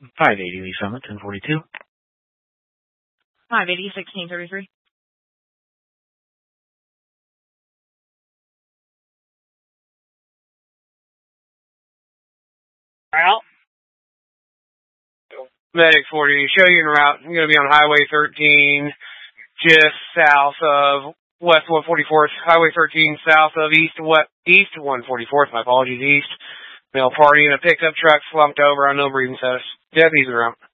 580 Lee Summit, 1042. 580, 1633. Route. Medic 40, show you en route. I'm going to be on Highway 13, just south of West 144th. Highway 13, south of East 144th. My apologies, East. Male party in a pickup truck slumped over on no breathing status. Deputies en route.